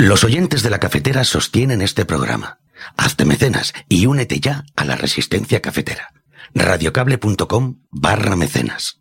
Los oyentes de La Cafetera sostienen este programa. Hazte mecenas y únete ya a la resistencia cafetera. Radiocable.com/mecenas.